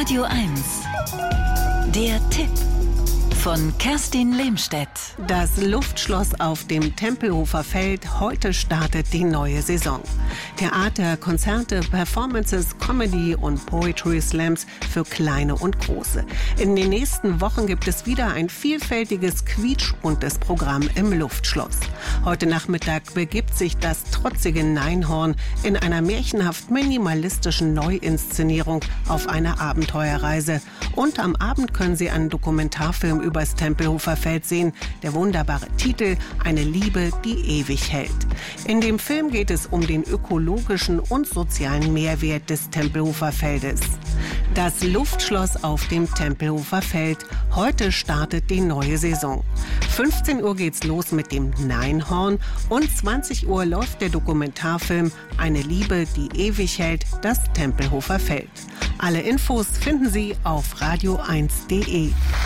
Radio 1. Der Tipp von Kerstin Lehmstedt. Das Luftschloss auf dem Tempelhofer Feld. Heute startet die neue Saison. Theater, Konzerte, Performances, Comedy und Poetry Slams für Kleine und Große. In den nächsten Wochen gibt es wieder ein vielfältiges, quietschbuntes Programm im Luftschloss. Heute Nachmittag begibt sich das trotzige Neinhorn in einer märchenhaft minimalistischen Neuinszenierung auf eine Abenteuerreise. Und am Abend können Sie einen Dokumentarfilm übers Tempelhofer Feld sehen. Der wunderbare Titel: Eine Liebe, die ewig hält. In dem Film geht es um den ökologischen und sozialen Mehrwert des Tempelhofer Feldes. Das Luftschloss auf dem Tempelhofer Feld. Heute startet die neue Saison. 15 Uhr geht's los mit dem Neinhorn und 20 Uhr läuft der Dokumentarfilm Eine Liebe, die ewig hält, das Tempelhofer Feld. Alle Infos finden Sie auf radio1.de.